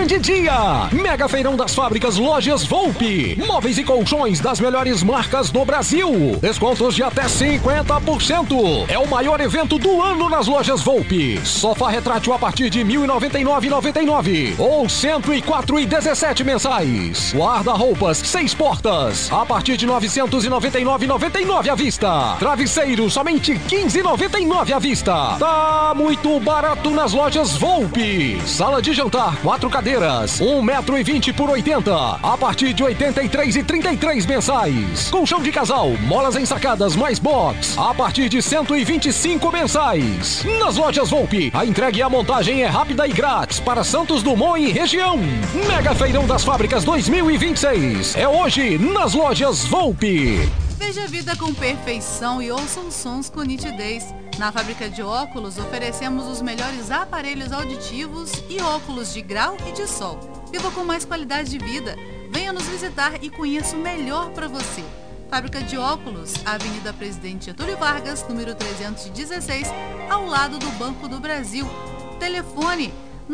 grande dia. Mega Feirão das Fábricas Lojas Volpi. Móveis e colchões das melhores marcas do Brasil. Descontos de até 50%. É o maior evento do ano nas Lojas Volpi. Sofá retrátil a partir de R$ 1.099,99 ou R$ 104,17 mensais. Guarda-roupas 6 portas a partir de R$ 999,99 à vista. Travesseiro somente R$ 15,99 à vista. Tá muito barato nas Lojas Volpi. Sala de jantar 4 cadeiras 1,20 m por 80 a partir de R$ 83,33 mensais. Colchão de casal molas ensacadas mais box a partir de R$ 125 mensais. Nas Lojas Volpi, a entrega e a montagem é rápida e grátis para Santos Dumont e região. Mega Feirão das Fábricas 2026 é hoje nas Lojas Volpi. Veja a vida com perfeição e ouça os sons com nitidez. Na Fábrica de Óculos oferecemos os melhores aparelhos auditivos e óculos de grau e de sol. Viva com mais qualidade de vida. Venha nos visitar e conheça o melhor para você. Fábrica de Óculos, Avenida Presidente Getúlio Vargas, número 316, ao lado do Banco do Brasil. Telefone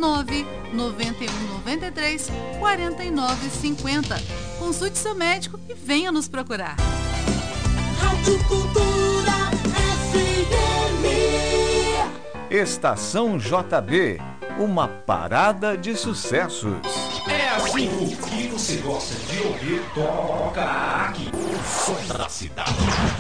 99193-4950. Consulte seu médico e venha nos procurar. Rádio Cultura FM. Estação JB, uma parada de sucessos. É assim, o que você gosta de ouvir, toca aqui. O som da cidade.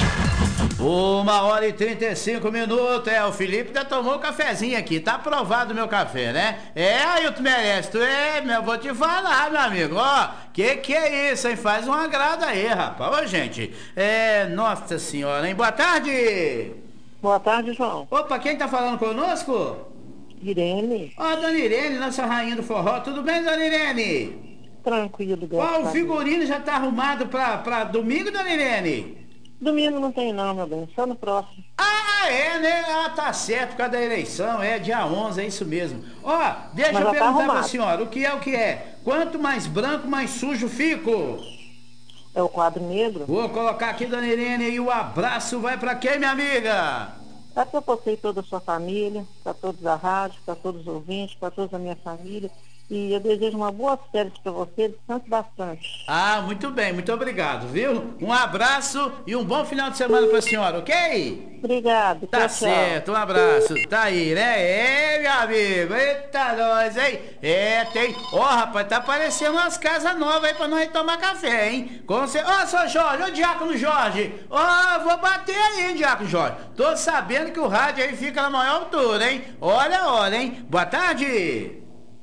1h35. O Felipe ainda tomou um cafezinho aqui. Tá aprovado o meu café, né? Ailton merece. Eu vou te falar, meu amigo. Ó, que é isso, hein? Faz um agrado aí, rapaz. Ô, gente. Nossa senhora, hein? Boa tarde. Boa tarde, João. Opa, quem tá falando conosco? Irene. Ó, dona Irene, nossa rainha do forró. Tudo bem, dona Irene? Tranquilo, Ó, o figurino já tá arrumado pra domingo, dona Irene? Domingo não tem não, meu bem, só no próximo. Né? Tá certo, por causa da eleição, dia 11, é isso mesmo. Ó, deixa eu perguntar pra senhora, o que é? Quanto mais branco, mais sujo fico? É o quadro negro. Vou colocar aqui, dona Irene, e o abraço vai pra quem, minha amiga? Pra você e toda a sua família, pra todos da rádio, pra todos os ouvintes, pra toda a minha família. E eu desejo uma boa férias para você, descanse bastante. Muito bem, muito obrigado, viu? Um abraço e um bom final de semana para a senhora, ok? Obrigado. Tá certo, um abraço. Tá aí, né? Meu amigo, eita nós, hein? Tem... rapaz, tá aparecendo umas casas novas aí para nós tomar café, hein? Seu Jorge, ô Diácono Jorge, vou bater aí, hein, Diácono Jorge. Tô sabendo que o rádio aí fica na maior altura, hein? Olha, hein? Boa tarde.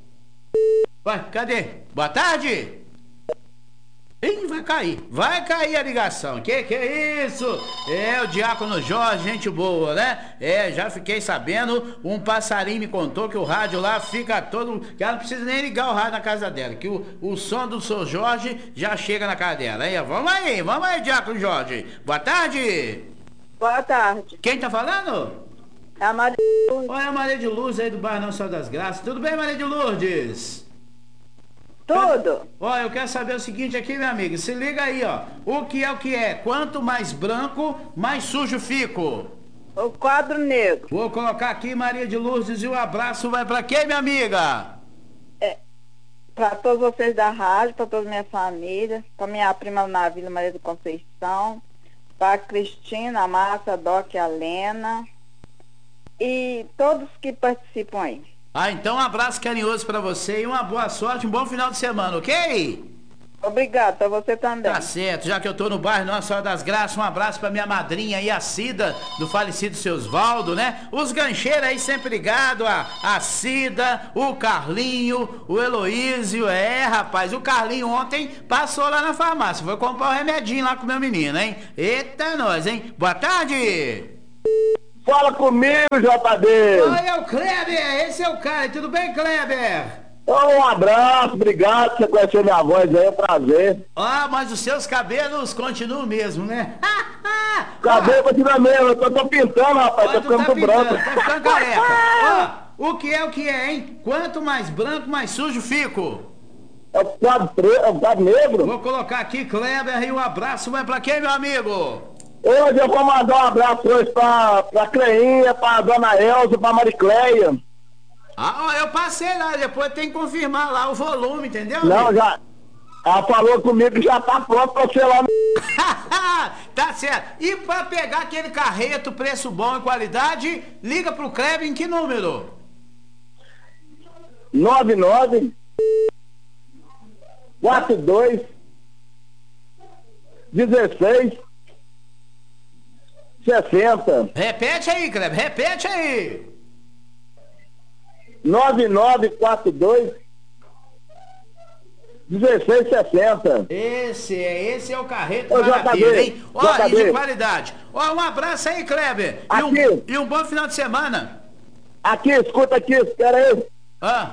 Vai, cadê? Boa tarde. Ih, vai cair a ligação. Que é isso? O Diácono Jorge, gente boa, né? Já fiquei sabendo, um passarinho me contou que o rádio lá fica todo, que ela não precisa nem ligar o rádio na casa dela, que o som do seu Jorge já chega na casa dela, hein? Vamos aí, Diácono Jorge. Boa tarde. Boa tarde. Quem tá falando? É a Maria de Lourdes. Olha a Maria de Lourdes aí do bairro Nossa Senhora das Graças. Tudo bem, Maria de Lourdes? Tudo. Eu quero saber o seguinte aqui, minha amiga. Se liga aí, ó. O que é? Quanto mais branco, mais sujo fico. O quadro negro. Vou colocar aqui, Maria de Lourdes, e o abraço vai pra quem, minha amiga? Pra todos vocês da rádio, pra toda a minha família, pra minha prima na Vila Maria do Conceição, pra Cristina, a Márcia, a Doc, a Lena e todos que participam aí. Então um abraço carinhoso pra você e uma boa sorte, um bom final de semana, ok? Obrigado, pra você também. Tá certo, já que eu tô no bairro Nossa Senhora das Graças, um abraço pra minha madrinha aí, a Cida, do falecido seu Osvaldo, né? Os gancheiros aí sempre ligados, a Cida, o Carlinho, o Heloísio, rapaz, o Carlinho ontem passou lá na farmácia, foi comprar um remedinho lá com o meu menino, hein? Eita nós, hein? Boa tarde! Fala comigo, JB! Oi, é o Kleber, esse é o cara, tudo bem, Kleber? Um abraço, obrigado por você conhecer minha voz aí, é um prazer. Mas os seus cabelos continuam mesmo, né? Cabelo continua mesmo, eu tô pintando, rapaz, tô ficando muito branco. Tá ficando careca. O que é, hein? Quanto mais branco, mais sujo fico. É o quadro negro? Vou colocar aqui, Kleber, e um abraço vai pra quem, meu amigo? Hoje eu vou mandar um abraço hoje pra Cleinha, pra dona Elza, pra Maricleia. Ah, eu passei lá, depois tem que confirmar lá o volume, entendeu? Não, amigo? já. Ela falou comigo que já tá pronto pra você lá. Tá certo. E pra pegar aquele carreto, preço bom e qualidade, liga pro Kleber em que número? 99 42 16 60. Repete aí, Kleber, repete aí. 9942 1660. Esse é o carreto Ô, maravilha, JB, hein? Ó, e de JB. qualidade. Ó, um abraço aí, Kleber. Aqui. E um bom final de semana. Aqui, escuta aqui, espera aí. Ah,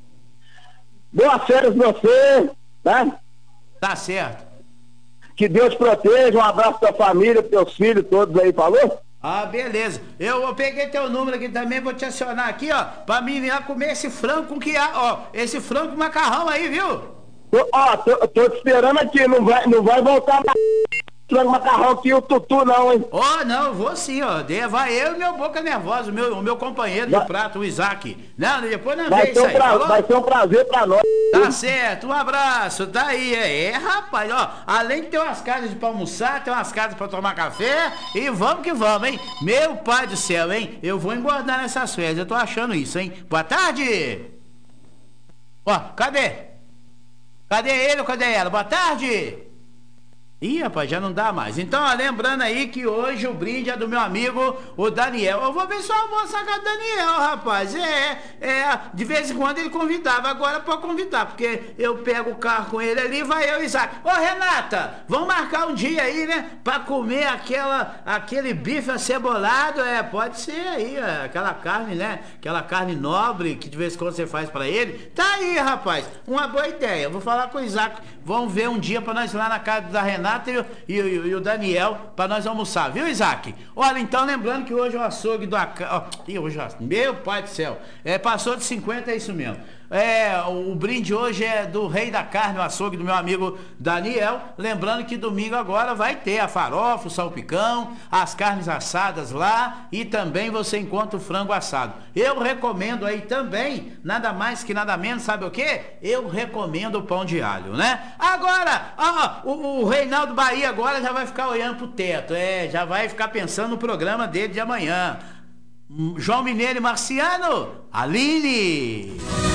Boas férias pra você, tá? tá certo. Que Deus proteja, um abraço pra família, pros teus filhos todos aí, falou? Ah, beleza. Eu peguei teu número aqui também, vou te acionar aqui, ó, pra mim ir lá comer esse frango com que há, ó, esse frango com macarrão aí, viu? Tô te esperando aqui, não vai voltar frango macarrão aqui o Tutu não, hein? Ó, não, vou sim, ó. Vai eu e meu boca nervosa, o meu companheiro de prato, o Isaac. Não, depois não vê isso aí, falou? Vai ser um prazer pra nós. Tá certo, um abraço, tá aí, rapaz, ó, além de ter umas casas pra almoçar, tem umas casas pra tomar café, e vamos que vamos, hein? Meu pai do céu, hein? Eu vou engordar nessas férias, eu tô achando isso, hein? Boa tarde! Ó, cadê? Cadê ele ou cadê ela? Boa tarde! Ih, rapaz, já não dá mais. Então, ó, lembrando aí que hoje o brinde é do meu amigo, o Daniel. Eu vou ver se eu almoço com o Daniel, rapaz. De vez em quando ele convidava, agora pode convidar, porque eu pego o carro com ele ali e vai eu e Isaac. Ô, Renata, vamos marcar um dia aí, né, pra comer aquele bife acebolado, pode ser aí, aquela carne, né, aquela carne nobre que de vez em quando você faz pra ele. Tá aí, rapaz, uma boa ideia. Eu vou falar com o Isaac, vamos ver um dia pra nós ir lá na casa da Renata e o Daniel para nós almoçar, viu, Isaac? Olha, então lembrando que hoje o açougue do meu pai do céu, passou de 50, é isso mesmo. O brinde hoje é do Rei da Carne, o açougue do meu amigo Daniel. Lembrando que domingo agora vai ter a farofa, o salpicão, as carnes assadas lá e também você encontra o frango assado. Eu recomendo aí também, nada mais que nada menos, sabe o que? Eu recomendo o pão de alho, né? Agora, o Reinaldo Bahia agora já vai ficar olhando pro teto, já vai ficar pensando no programa dele de amanhã. João Mineiro e Marciano, Aline.